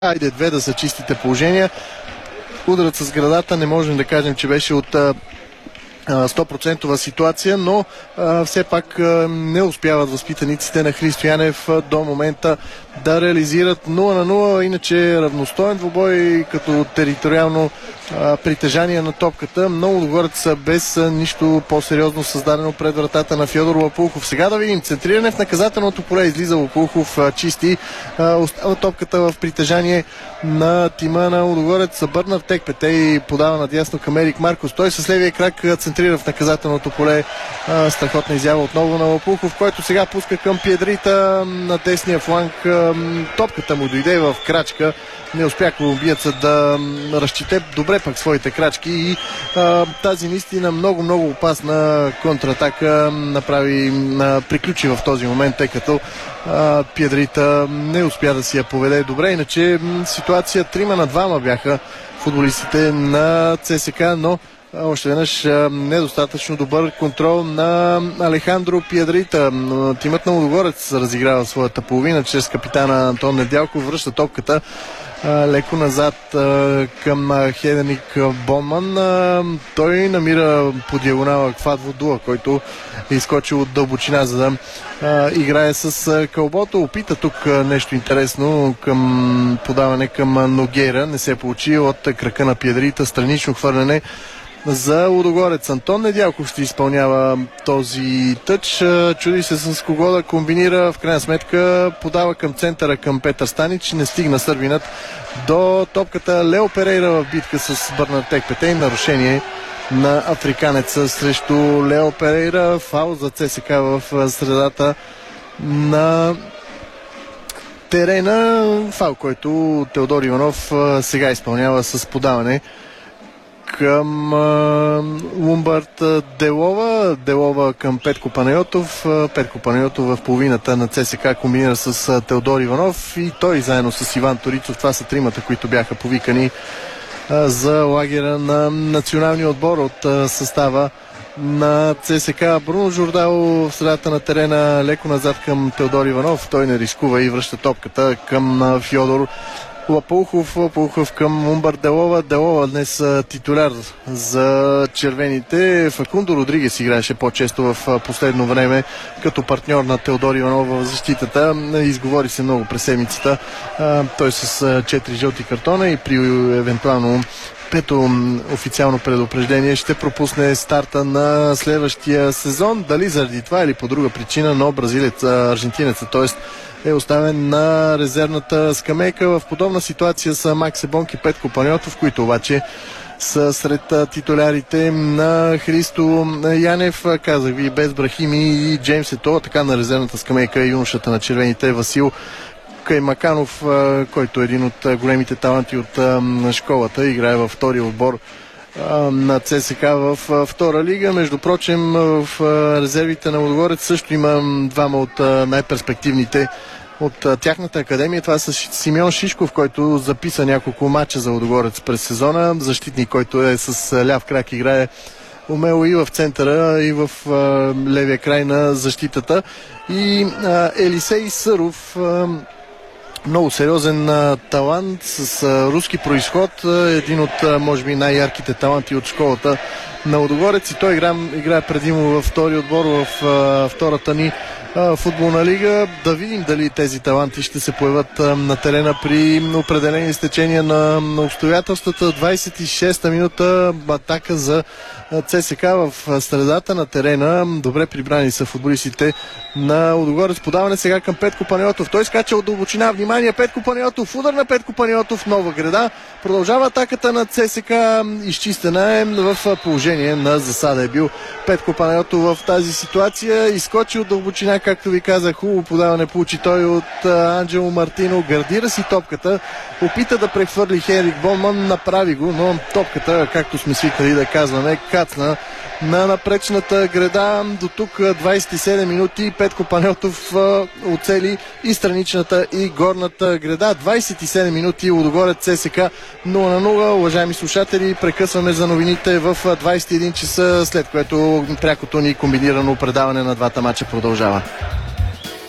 Айде две да са чистите положения. Ударът с градата не можем да кажем, че беше от 100% ситуация, но все пак не успяват възпитаниците на Христо Янев до момента да реализират 0-0, иначе равностоен двубой като териториално притежание на топката. Много Лудогорец без нищо по-сериозно създадено пред вратата на Фьодор Лопулхов. Сега да видим центриране в наказателното поле. Излиза Лопулхов, чисти. Остава топката в притежание на тима на Лудогорец. Бърнар Текпете и подава надясно към Ерик Маркос. Той с левия крак центрира в наказателното поле. Страхотна изява отново на Лопулхов, който сега пуска към Пиедрита на десния фланг. Топката му дойде в крачка. Не успя колумбиеца да разчете добре пък своите крачки и тази наистина много опасна контратака приключи в този момент, тъй като Пиедрита не успя да си я поведе добре. Иначе ситуация 3-2 бяха футболистите на ЦСК, но още веднъж недостатъчно добър контрол на Алехандро Пиедрита. Тимът на Лудогорец разиграва своята половина чрез капитана Антон Недялков. Връща топката леко назад към Хеденик Бонман. Той намира по диагонала Квадво Дуа, който е изскочил от дълбочина, за да играе с кълбото. Опита тук нещо интересно към подаване към Ногера. Не се получи от крака на Пиедрита. Странично хвърляне за Лудогорец. Антон Недялков ще изпълнява този тъч. Чуди се с кого да комбинира. В крайна сметка подава към центъра към Петър Станич. Не стигна сърбинът до топката. Лео Перейра в битка с Бърнар Текпете. Нарушение на африканеца срещу Лео Перейра. Фаул за ЦСК в средата на терена. Фаул, който Теодор Иванов сега изпълнява с подаване към Лумбард Делова към Петко Панайотов. Петко Панайотов в половината на ЦСК комбинира с Теодор Иванов и той заедно с Иван Торицов. Това са тримата, които бяха повикани за лагера на националния отбор от състава на ЦСК. Бруно Жордало в средата на терена, леко назад към Теодор Иванов. Той не рискува и връща топката към Фьодор Лопулхов към Лумбард Делова днес титуляр за червените. Факундо Родригес играеше по-често в последно време като партньор на Теодор Иванов в защитата. Изговори се много през седмицата. Той с 4 жълти картона и при евентуално пето официално предупреждение ще пропусне старта на следващия сезон. Дали заради това или по друга причина, но аржентинецът, т.е. е оставен на резервната скамейка. В подобна ситуация са Макс Ебонк и Петко Панайотов, които обаче са сред титулярите на Христо Янев. Казах ви, без Брахими и Джеймс Ето. Така на резервната скамейка юношата на червените Васил Каймаканов, който е един от големите таланти от школата. Играе във втория отбор на ЦСК в втора лига. Между прочим, в резервите на Лудогорец също има двама от най-перспективните от тяхната академия. Това са Симеон Шишков, който записа няколко мача за Лудогорец през сезона. Защитник, който е с ляв крак, играе умело и в центъра, и в левия край на защитата. И Елисей Съров, много сериозен талант с руски произход, един от може би най-ярките таланти от школата на Лудогорец, и той играе преди му във втори отбор в втората ни футболна лига. Да видим дали тези таланти ще се появят на терена при определени стечения на обстоятелствата. 26-та минута, атака за ЦСК в средата на терена. Добре прибрани са футболистите на Лудогорец. Подаване сега към Петко Панайотов. Той скача от дълбочина. Внимание, Петко Панайотов. Удар на Петко Панайотов. Нова града. Продължава атаката на ЦСК. Изчистена е. В положение на засада е бил Петко Панайотов в тази ситуация. Изскочи от дълбочина, както ви казах. Хубаво подаване получи той от Анджело Мартино. Гардира си топката. Опита да прехвърли Хенрик Бонман. Направи го, но топката, както сме свикнали да казваме, кацна на напречната града. До тук 27 минути. Петко Панайотов оцели и страничната, и горната града. 27 минути. Лудогорец ЦСК 0-0. Уважаеми слушатели, прекъсваме за новините в 21 часа, след което прякото ни комбинирано предаване на двата мача продължава.